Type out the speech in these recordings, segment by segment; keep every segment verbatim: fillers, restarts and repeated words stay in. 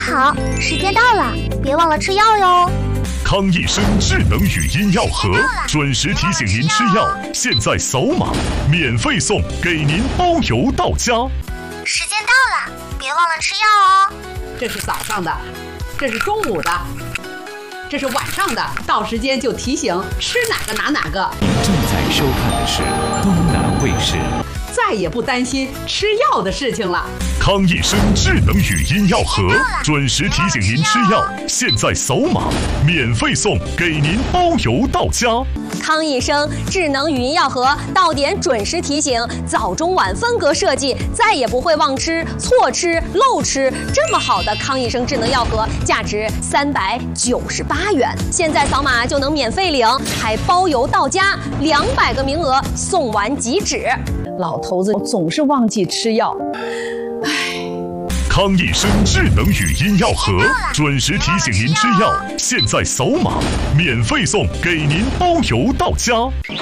好，时间到了，别忘了吃药哟。 康益生智能语音药盒，准时提醒您吃药。现在扫码，免费送，给您包邮到家。 时间到了，别忘了吃药哦。 这是早上的，这是中午的，这是晚上的，到时间就提醒吃哪个拿哪个。 正在收看的是东南卫视， 再也不担心吃药的事情了。 康益生智能语音药盒，准时提醒您吃药。现在扫码，免费送，给您包邮到家。 康益生智能语音药盒到点准时提醒，早中晚分隔设计，再也不会忘吃、错吃、漏吃。这么好的康益生智能药盒，价值三百九十八元，现在扫码就能免费领，还包邮到家，两百个名额，送完即止。 老头子总是忘记吃药。 康益生智能语音药盒，准时提醒您吃药。现在扫码，免费送，给您包邮到家。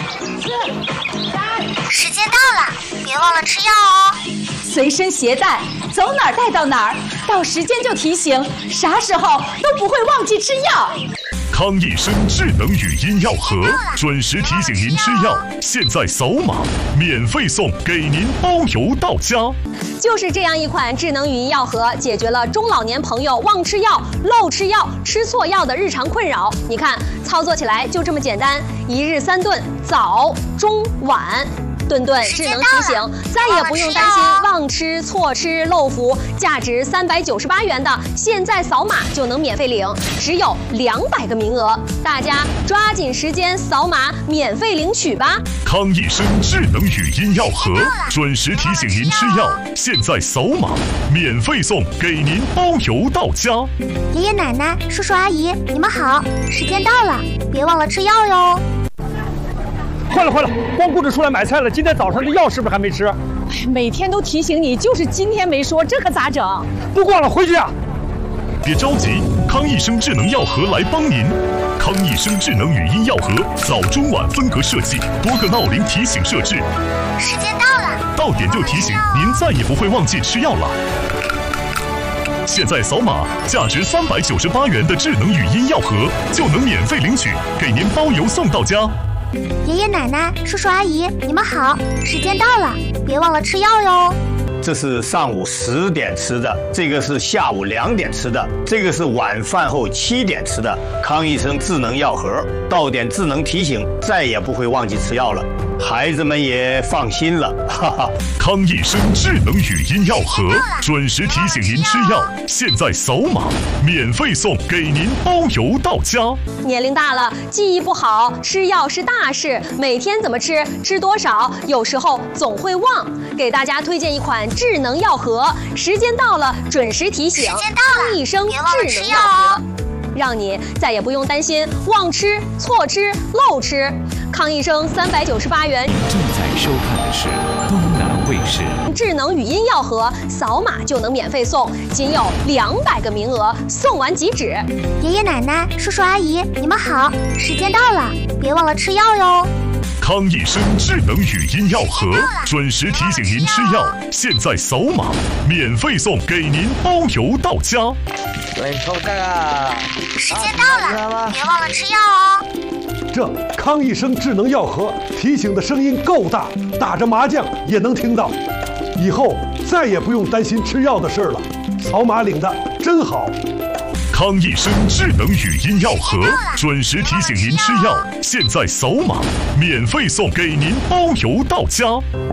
时间到了，别忘了吃药哦。 随身携带，走哪儿带到哪儿，到时间就提醒，啥时候都不会忘记吃药。 康益生智能语音药盒，准时提醒您吃药。现在扫码，免费送，给您包邮到家。 就是这样一款智能语音药盒，解决了中老年朋友忘吃药、漏吃药、吃错药的日常困扰。你看，操作起来就这么简单，一日三顿，早、中、晚。顿顿智能提醒，再也不用担心忘吃、错吃、漏服。价值三百九十八元的，现在扫码就能免费领，只有两百个名额，大家抓紧时间扫码免费领取吧。 康益生智能语音药盒，准时提醒您吃药。现在扫码，免费送，给您包邮到家。 爷爷奶奶、叔叔阿姨，你们好，时间到了，别忘了吃药哟。 坏了坏了，光顾着出来买菜了，今天早上的药是不是还没吃？ 每天都提醒你，就是今天没说，这可咋整？ 不逛了，回去啊！ 别着急，康益生智能药盒来帮您。康益生智能语音药盒，早中晚分隔设计，多个闹铃提醒设置。 时间到了， 到点就提醒，您再也不会忘记吃药了。现在扫码，价值三百九十八元的智能语音药盒就能免费领取，给您包邮送到家。 爷爷奶奶、叔叔阿姨，你们好，时间到了，别忘了吃药哟。 这是上午十点吃的，这个是下午两点吃的，这个是晚饭后七点吃的。康益生智能药盒，到点智能提醒，再也不会忘记吃药了，孩子们也放心了，哈哈。 康益生智能语音药盒，准时提醒您吃药。现在扫码，免费送，给您包邮到家。 年龄大了，记忆不好，吃药是大事，每天怎么吃，吃多少，有时候总会忘。给大家推荐一款智能药盒，时间到了准时提醒，康益生智能药盒，让你再也不用担心忘吃、错吃、漏吃。康益生三百九十八元。 正在收看的是东南卫视智能语音药盒，扫码就能免费送，仅有两百个名额，送完即止。 爷爷奶奶、叔叔阿姨，你们好，时间到了，别忘了吃药哟。 康益生智能语音药盒，准时提醒您吃药。现在扫码，免费送，给您包邮到家。 来，抽蛋啊！ 时间到了，别忘了吃药哦。 这康益生智能药盒提醒的声音够大，打着麻将也能听到。以后再也不用担心吃药的事了，扫码领的真好。 康益生智能语音药盒，准时提醒您吃药。现在扫码，免费送，给您包邮到家。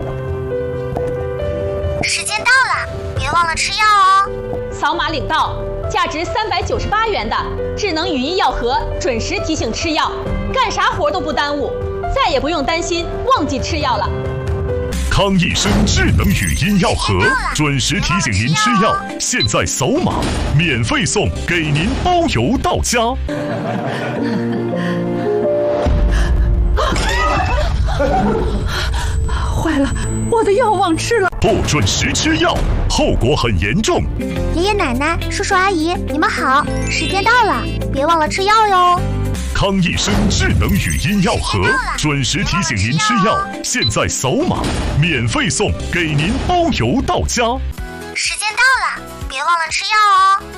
时间到了，别忘了吃药哦。 扫码领到，价值三百九十八元的智能语音药盒，准时提醒吃药，干啥活都不耽误，再也不用担心忘记吃药了。 康益生智能语音药盒，准时提醒您吃药。现在扫码，免费送，给您包邮到家。 坏了，我的药忘吃了。 不准时吃药，后果很严重。 爷爷奶奶、叔叔阿姨，你们好，时间到了，别忘了吃药哟。 康益生智能语音药盒，准时提醒您吃药。现在扫码，免费送，给您包邮到家。 时间到了，别忘了吃药哦。